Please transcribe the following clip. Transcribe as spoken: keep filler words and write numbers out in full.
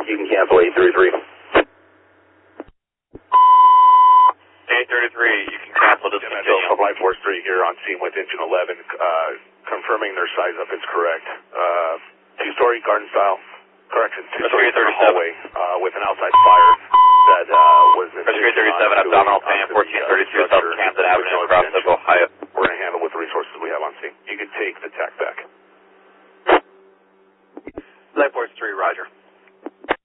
you can cancel eight thirty-three. eight thirty-three, you can cancel this United continue. Flight four three here on scene with engine eleven, uh, confirming their size up is correct. Uh, two-story garden style, correction, two-story hallway uh, with an outside fire that uh, was... three thirty-seven, abdominal pain, fourteen thirty-two, South Camden Avenue, across